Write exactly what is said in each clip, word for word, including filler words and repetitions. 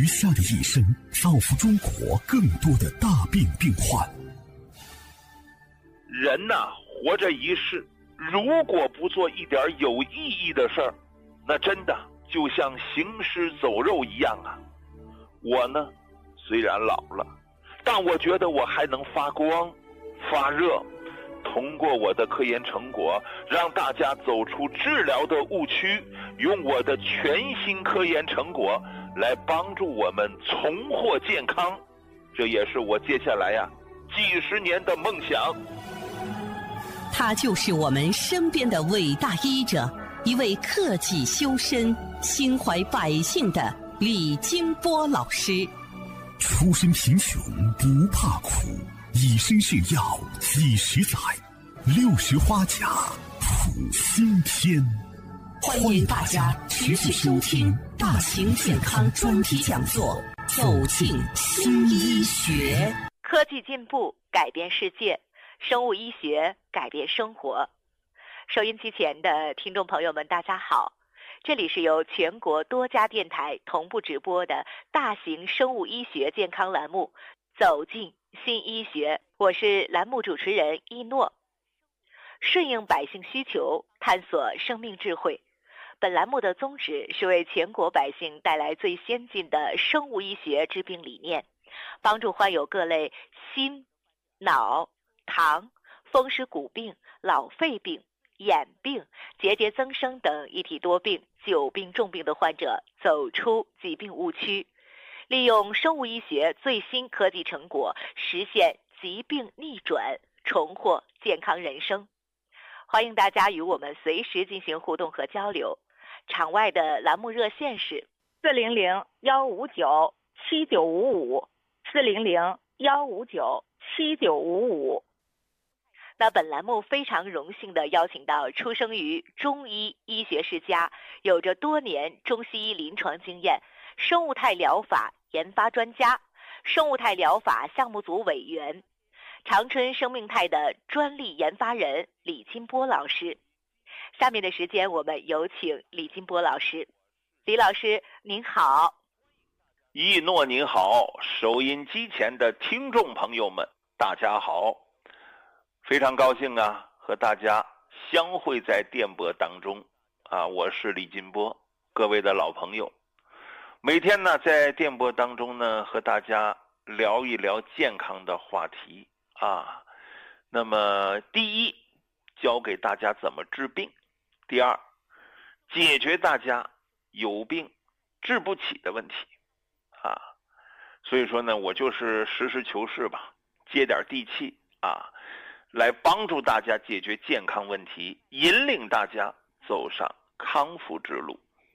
余下的一生，造福中国更多的大病病患。 人呐、啊，活着一世，如果不做一点有意义的事儿，那真的就像行尸走肉一样啊。我呢，虽然老了，但我觉得我还能发光发热，通过我的科研成果让大家走出治疗的误区，用我的全新科研成果来帮助我们重获健康，这也是我接下来呀、啊、几十年的梦想。 他就是我们身边的伟大医者，一位克己修身、心怀百姓的李金波老师。 出身贫穷不怕苦，以身试药几十载，六十花甲谱新篇。 欢迎大家持续收听大型健康专题讲座，走进新医学。 科技进步改变世界，生物医学改变生活。收音机前的听众朋友们，大家好，这里是由全国多家电台同步直播的大型生物医学健康栏目《走进新医学》，我是栏目主持人一诺。顺应百姓需求，探索生命智慧。本栏目的宗旨是为全国百姓带来最先进的生物医学治病理念，帮助患有各类心、脑、糖、风湿骨病、老肺病、眼病、结节增生等一体多病、久病重病的患者走出疾病误区，利用生物医学最新科技成果，实现疾病逆转，重获健康人生。欢迎大家与我们随时进行互动和交流。场外的栏目热线是四零零幺五九七九五五，四零零幺五九七九五五。 那本栏目非常荣幸地邀请到出生于中医医学世家，有着多年中西医临床经验，生物态疗法研发专家，生物态疗法项目组委员，长春生命态的专利研发人李金波老师。下面的时间我们有请李金波老师。李老师您好。 一诺您好，收音机前的听众朋友们大家好，非常高兴啊和大家相会在电波当中啊，我是李金波，各位的老朋友。每天呢在电波当中呢和大家聊一聊健康的话题啊。那么第一，教给大家怎么治病；第二，解决大家有病治不起的问题啊。所以说呢，我就是实事求是吧，接点地气啊，来帮助大家解决健康问题，引领大家走上康复之路。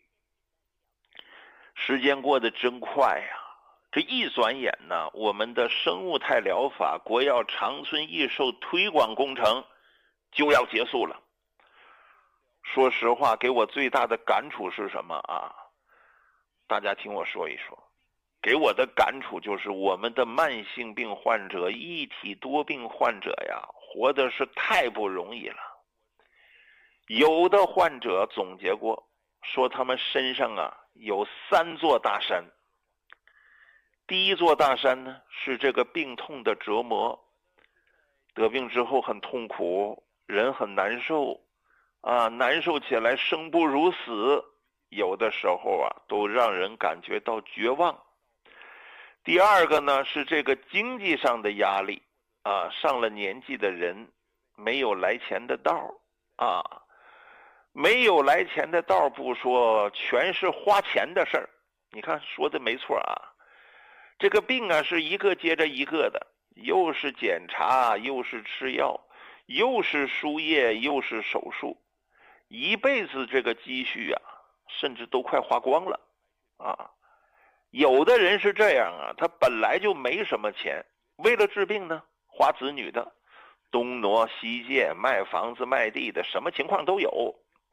时间过得真快呀、啊！这一转眼呢，我们的生物态疗法国药长春益寿推广工程就要结束了。说实话，给我最大的感触是什么啊？大家听我说一说。给我的感触就是我们的慢性病患者、一体多病患者呀，活的是太不容易了。有的患者总结过，说他们身上啊有三座大山。第一座大山呢，是这个病痛的折磨，得病之后很痛苦，人很难受啊，难受起来生不如死，有的时候啊都让人感觉到绝望。第二个呢，是这个经济上的压力啊，上了年纪的人没有来钱的道啊，没有来钱的道不说，全是花钱的事儿。你看说的没错啊，这个病啊是一个接着一个的，又是检查，又是吃药，又是输液，又是手术，一辈子这个积蓄啊，甚至都快花光了啊。有的人是这样啊，他本来就没什么钱，为了治病呢，花子女的，东挪西借，卖房子卖地的，什么情况都有。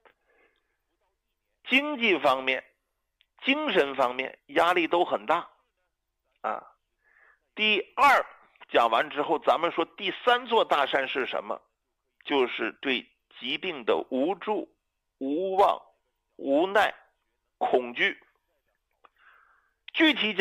经济方面、精神方面压力都很大啊。第二讲完之后，咱们说第三座大山是什么？就是对疾病的无助、无望、无奈、恐惧。具体讲